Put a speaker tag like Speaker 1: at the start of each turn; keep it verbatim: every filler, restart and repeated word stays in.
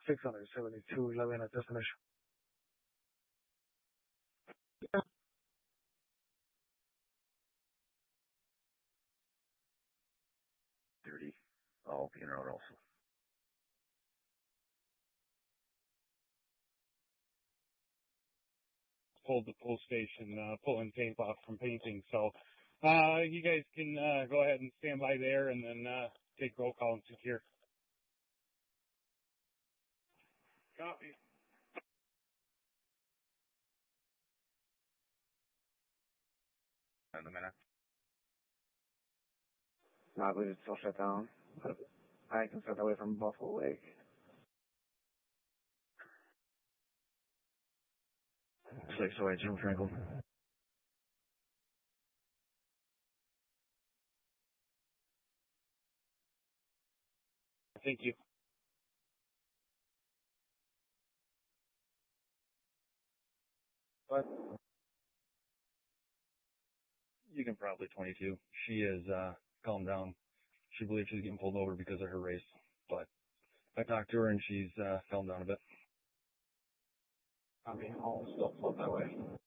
Speaker 1: six hundred seventy-two eleven at destination.
Speaker 2: thirty. I'll be in route also.
Speaker 3: Pulled the pull station, uh, pulling tape off from painting. So, uh, you guys can, uh, go ahead and stand by there and then, uh, take roll call and secure. Copy.
Speaker 2: In a minute.
Speaker 1: No, I believe it's still shut down. I can start that way from Buffalo Lake.
Speaker 2: Six oh eight, Jim Franklin.
Speaker 3: Thank you.
Speaker 2: What? You can probably twenty-two. She is, uh, calmed down. She believes she's getting pulled over because of her race, but I talked to her and she's, uh, calmed down a bit.
Speaker 1: I mean, I'll still float that way.